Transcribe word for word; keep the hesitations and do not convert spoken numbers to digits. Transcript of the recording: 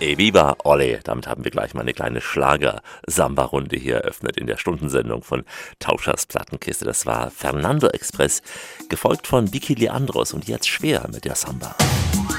Eviva Olé. Damit haben wir gleich mal eine kleine Schlager-Samba-Runde hier eröffnet in der Stundensendung von Tauschers Plattenkiste. Das war Fernando Express, gefolgt von Vicky Leandros und jetzt schwer mit der Samba.